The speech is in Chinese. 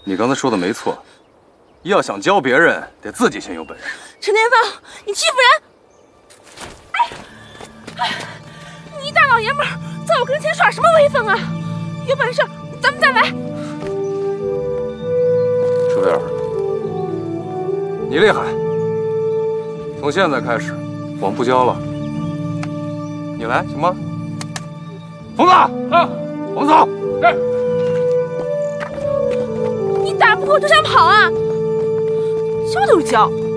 你刚才说的没错，要想教别人，得自己先有本事。 陈天放，你欺负人！哎，你一大老爷们儿，在我跟前耍什么威风啊？有本事咱们再来！ 石贝尔，你厉害。从现在开始，我们不教了，你来行吗？冯子，啊，我们走。来。 你打不过就想跑啊？教就教。